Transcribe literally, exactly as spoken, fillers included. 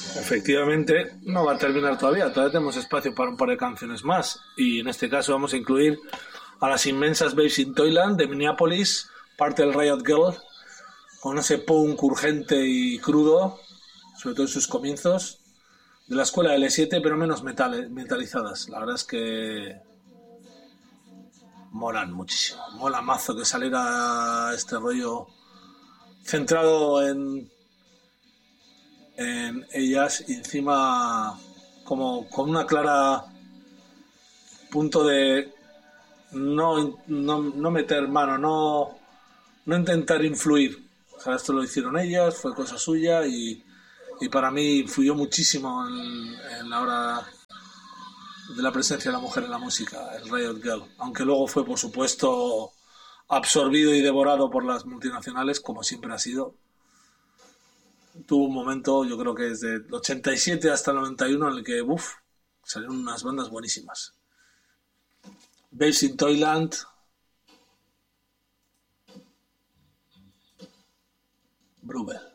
Efectivamente, no va a terminar todavía, todavía tenemos espacio para un par de canciones más, y en este caso vamos a incluir a las inmensas Babes in Toyland de Minneapolis, parte del Riot Girl, con ese punk urgente y crudo, sobre todo en sus comienzos, de la escuela L siete, pero menos metal, metalizadas. La verdad es que molan muchísimo, mola mazo que saliera este rollo centrado en en ellas y encima como con una clara punto de no, no, no meter mano, no, no intentar influir. O sea, esto lo hicieron ellas, fue cosa suya y, y para mí influyó muchísimo en, en la hora de la presencia de la mujer en la música, el Riot Girl, aunque luego fue por supuesto absorbido y devorado por las multinacionales, como siempre ha sido. Tuvo un momento, yo creo que desde el ochenta y siete hasta el noventa y uno, en el que, uff, salieron unas bandas buenísimas. Babes in Toyland, Brubel.